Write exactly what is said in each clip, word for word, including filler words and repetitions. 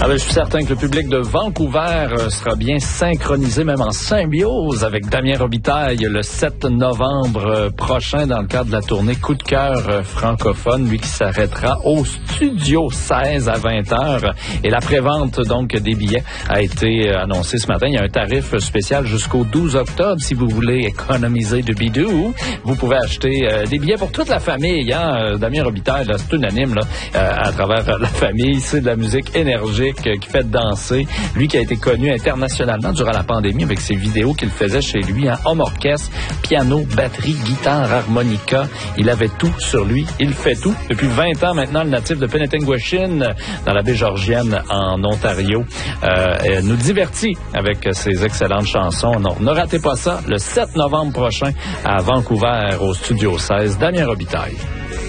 Ah ben, je suis certain que le public de Vancouver euh, sera bien synchronisé, même en symbiose, avec Damien Robitaille le sept novembre euh, prochain dans le cadre de la tournée Coup de cœur euh, francophone, lui qui s'arrêtera au Studio seize à vingt heures. Et la prévente donc des billets a été euh, annoncée ce matin. Il y a un tarif spécial jusqu'au douze octobre si vous voulez économiser de bidou. Vous pouvez acheter euh, des billets pour toute la famille. Hein? Damien Robitaille, là, c'est unanime là, euh, à travers euh, la famille. C'est de la musique énergique qui fait danser. Lui qui a été connu internationalement durant la pandémie avec ses vidéos qu'il faisait chez lui, hein, homme orchestre, piano, batterie, guitare, harmonica. Il avait tout sur lui. Il fait tout. Depuis vingt ans maintenant, le natif de Penetanguishene, dans la baie Georgienne en Ontario, euh, nous divertit avec ses excellentes chansons. Non, ne ratez pas ça. Le sept novembre prochain à Vancouver au Studio seize, Damien Robitaille.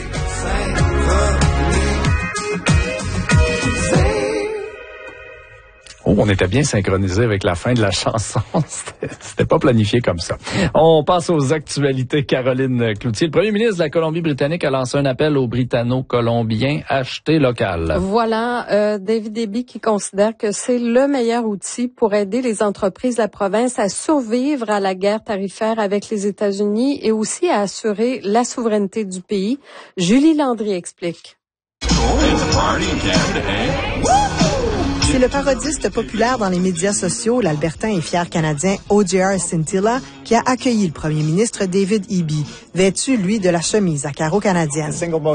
Oh, on était bien synchronisé avec la fin de la chanson. C'était, c'était pas planifié comme ça. On passe aux actualités. Caroline Cloutier. Le premier ministre de la Colombie-Britannique a lancé un appel aux Britanno-Colombiens acheter local. Voilà, euh, David Eby qui considère que c'est le meilleur outil pour aider les entreprises de la province à survivre à la guerre tarifaire avec les États-Unis et aussi à assurer la souveraineté du pays. Julie Landry explique. C'est le parodiste populaire dans les médias sociaux, l'Albertain et fier Canadien O J R Scintilla, qui a accueilli le premier ministre David Eby, vêtu, lui, de la chemise à carreaux canadienne.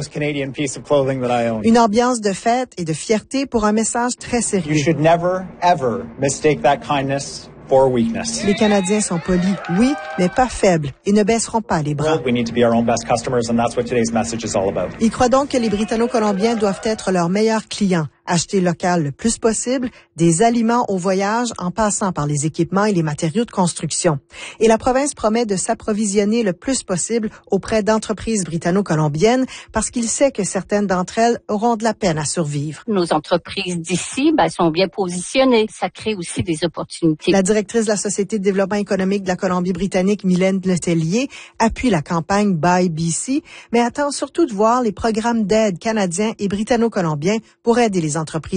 Une ambiance de fête et de fierté pour un message très sérieux. You should never, ever mistake that kindness for weakness. Les Canadiens sont polis, oui, mais pas faibles, et ne baisseront pas les bras. We need to be our own best customers, and that's what today's message is all about. Il croit donc que les Britanno-Colombiens doivent être leurs meilleurs clients. Acheter local le plus possible, des aliments au voyage en passant par les équipements et les matériaux de construction. Et la province promet de s'approvisionner le plus possible auprès d'entreprises britanno-colombiennes parce qu'il sait que certaines d'entre elles auront de la peine à survivre. Nos entreprises d'ici ben, sont bien positionnées. Ça crée aussi des opportunités. La directrice de la Société de développement économique de la Colombie-Britannique, Mylène Letellier, appuie la campagne Buy B C, mais attend surtout de voir les programmes d'aide canadiens et britanno-colombiens pour aider les entreprises